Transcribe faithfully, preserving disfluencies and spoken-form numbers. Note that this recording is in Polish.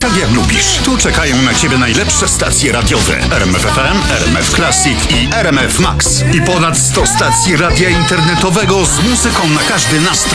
tak jak lubisz. Tu czekają na Ciebie najlepsze stacje radiowe. R M F F M, R M F Classic i R M F Max. I ponad sto stacji radia internetowego z muzyką na każdy nastrój.